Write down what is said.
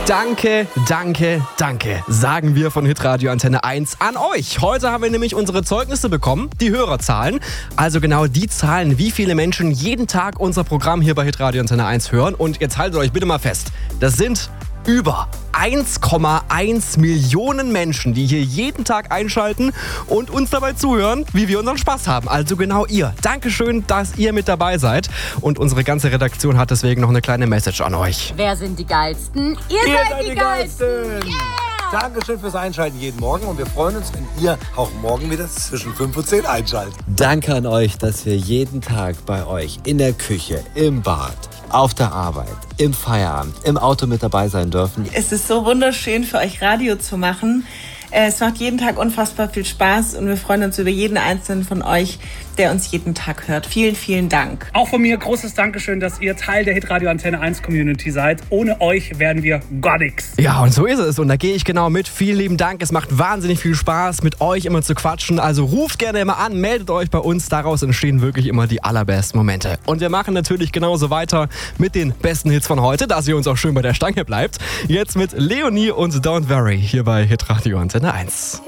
Danke, danke, danke, sagen wir von Hitradio Antenne 1 an euch. Heute haben wir nämlich unsere Zeugnisse bekommen, die Hörerzahlen. Also genau die Zahlen, wie viele Menschen jeden Tag unser Programm hier bei Hitradio Antenne 1 hören. Und jetzt haltet euch bitte mal fest, das sind über 1,1 Millionen Menschen, die hier jeden Tag einschalten und uns dabei zuhören, wie wir unseren Spaß haben. Also genau ihr. Dankeschön, dass ihr mit dabei seid. Und unsere ganze Redaktion hat deswegen noch eine kleine Message an euch. Wer sind die Geilsten? Ihr seid die Geilsten! Yeah! Dankeschön fürs Einschalten jeden Morgen und wir freuen uns, wenn ihr auch morgen wieder zwischen 5 und 10 einschaltet. Danke an euch, dass wir jeden Tag bei euch in der Küche, im Bad, auf der Arbeit, im Feierabend, im Auto mit dabei sein dürfen. Es ist so wunderschön für euch Radio zu machen. Es macht jeden Tag unfassbar viel Spaß und wir freuen uns über jeden einzelnen von euch, der uns jeden Tag hört. Vielen, vielen Dank. Auch von mir großes Dankeschön, dass ihr Teil der Hitradio Antenne 1 Community seid. Ohne euch wären wir gar nichts. Ja, und so ist es. Und da gehe ich genau mit. Vielen lieben Dank. Es macht wahnsinnig viel Spaß, mit euch immer zu quatschen. Also ruft gerne immer an, meldet euch bei uns. Daraus entstehen wirklich immer die allerbesten Momente. Und wir machen natürlich genauso weiter mit den besten Hits von heute, dass ihr uns auch schön bei der Stange bleibt. Jetzt mit Leonie und Don't Worry hier bei Hitradio Antenne 1.